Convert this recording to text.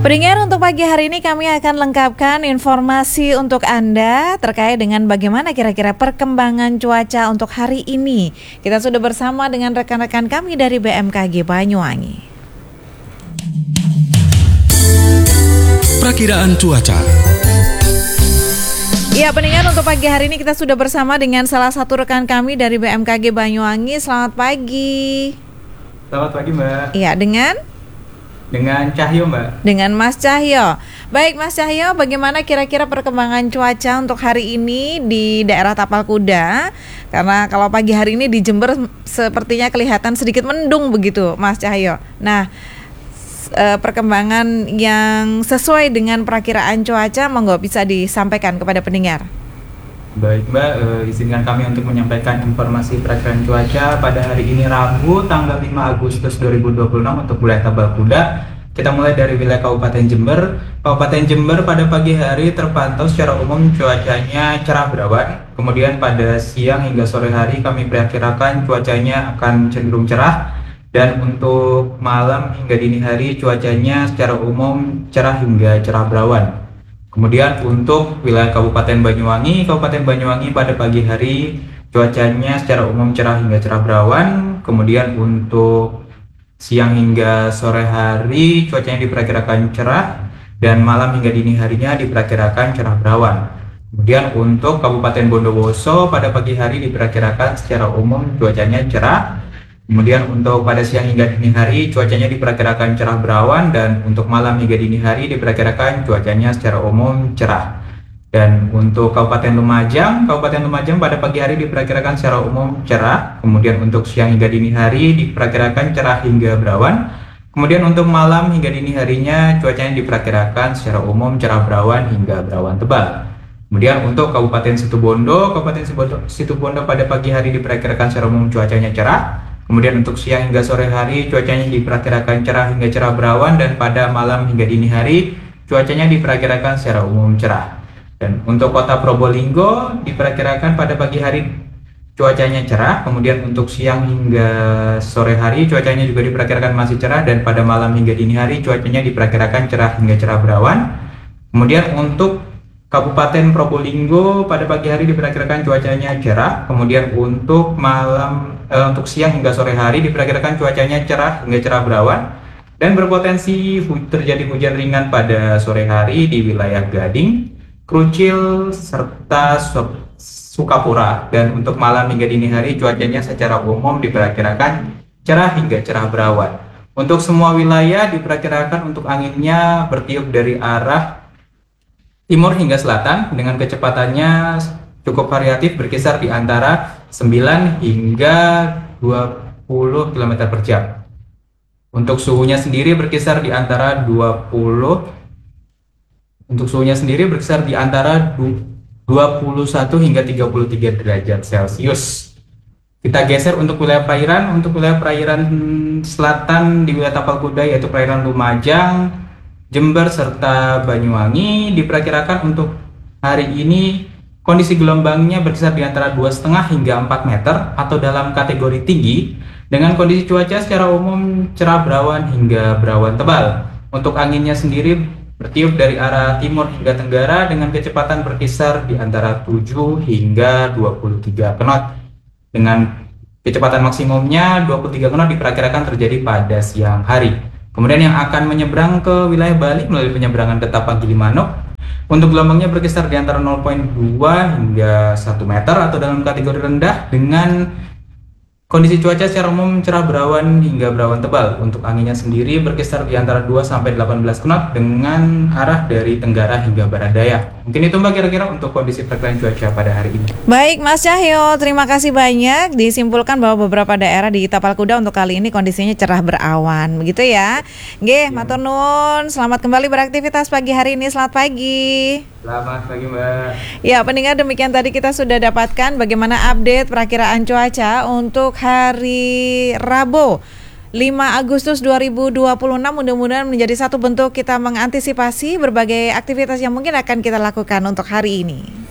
Pendengar, untuk pagi hari ini kami akan lengkapkan informasi untuk Anda terkait dengan bagaimana kira-kira perkembangan cuaca untuk hari ini. Kita sudah bersama dengan rekan-rekan kami dari BMKG Banyuwangi. Perakiraan cuaca. Ya, pendengar, untuk pagi hari ini kita sudah bersama dengan salah satu rekan kami dari BMKG Banyuwangi. Selamat pagi. Selamat pagi, Mbak. Iya, dengan Cahyo, Mbak. Dengan Mas Cahyo. Baik, Mas Cahyo, bagaimana kira-kira perkembangan cuaca untuk hari ini di daerah Tapal Kuda? Karena kalau pagi hari ini di Jember sepertinya kelihatan sedikit mendung begitu, Mas Cahyo. Nah, perkembangan yang sesuai dengan perakiraan cuaca, monggo bisa disampaikan kepada pendengar. Baik, Mbak, izinkan kami untuk menyampaikan informasi perakiraan cuaca pada hari ini Rabu tanggal 5 Agustus 2026 untuk wilayah Tapal Kuda. Kita mulai dari wilayah Kabupaten Jember. Kabupaten Jember pada pagi hari terpantau secara umum cuacanya cerah berawan. Kemudian pada siang hingga sore hari kami perkirakan cuacanya akan cenderung cerah. Dan untuk malam hingga dini hari cuacanya secara umum cerah hingga cerah berawan. Kemudian untuk wilayah Kabupaten Banyuwangi pada pagi hari cuacanya secara umum cerah hingga cerah berawan. Kemudian untuk siang hingga sore hari cuacanya diperkirakan cerah dan malam hingga dini harinya diperkirakan cerah berawan. Kemudian untuk Kabupaten Bondowoso pada pagi hari diperkirakan secara umum cuacanya cerah. Kemudian untuk pada siang hingga dini hari cuacanya diperkirakan cerah berawan dan untuk malam hingga dini hari diperkirakan cuacanya secara umum cerah. Dan untuk Kabupaten Lumajang pada pagi hari diperkirakan secara umum cerah. Kemudian untuk siang hingga dini hari diperkirakan cerah hingga berawan. Kemudian untuk malam hingga dini harinya cuacanya diperkirakan secara umum cerah berawan hingga berawan tebal. Kemudian untuk Kabupaten Situbondo pada pagi hari diperkirakan secara umum cuacanya cerah. Kemudian untuk siang hingga sore hari cuacanya diperkirakan cerah hingga cerah berawan dan pada malam hingga dini hari cuacanya diperkirakan secara umum cerah. Dan untuk Kota Probolinggo diperkirakan pada pagi hari cuacanya cerah, kemudian untuk siang hingga sore hari cuacanya juga diperkirakan masih cerah dan pada malam hingga dini hari cuacanya diperkirakan cerah hingga cerah berawan. Kemudian untuk Kabupaten Probolinggo pada pagi hari diperkirakan cuacanya cerah, kemudian untuk untuk siang hingga sore hari diperkirakan cuacanya cerah hingga cerah berawan dan berpotensi terjadi hujan ringan pada sore hari di wilayah Gading, Krucil, serta Sukapura. Dan untuk malam hingga dini hari cuacanya secara umum diperkirakan cerah hingga cerah berawan. Untuk semua wilayah diperkirakan untuk anginnya bertiup dari arah timur hingga selatan dengan kecepatannya cukup variatif berkisar di antara 9 hingga 20 km per jam. Untuk suhunya sendiri berkisar di antara 21 hingga 33 derajat Celcius. Kita geser untuk wilayah perairan. Untuk wilayah perairan selatan di wilayah Tapal Kuda yaitu perairan Lumajang, Jember serta Banyuwangi diperkirakan untuk hari ini kondisi gelombangnya berkisar di antara 2,5 hingga 4 meter atau dalam kategori tinggi dengan kondisi cuaca secara umum cerah berawan hingga berawan tebal. Untuk anginnya sendiri bertiup dari arah timur hingga tenggara dengan kecepatan berkisar di antara 7 hingga 23 knot. Dengan kecepatan maksimumnya 23 knot diperkirakan terjadi pada siang hari. Kemudian yang akan menyeberang ke wilayah Bali melalui penyeberangan Ketapang Gilimanuk untuk gelombangnya berkisar di antara 0,2 hingga 1 meter atau dalam kategori rendah dengan kondisi cuaca secara umum cerah berawan hingga berawan tebal. Untuk anginnya sendiri berkisar di antara 2 sampai 18 knot dengan arah dari tenggara hingga barat daya. Mungkin itu Mbak kira-kira untuk kondisi perkiraan cuaca pada hari ini. Baik Mas Cahyo, terima kasih banyak. Disimpulkan bahwa beberapa daerah di Tapal Kuda untuk kali ini kondisinya cerah berawan, begitu ya. Nggih, matur nuwun. Selamat kembali beraktivitas pagi hari ini. Selamat pagi. Selamat pagi Mbak. Ya, pendengar, demikian tadi kita sudah dapatkan bagaimana update perakiraan cuaca untuk hari Rabu 5 Agustus 2026. Mudah-mudahan menjadi satu bentuk kita mengantisipasi berbagai aktivitas yang mungkin akan kita lakukan untuk hari ini.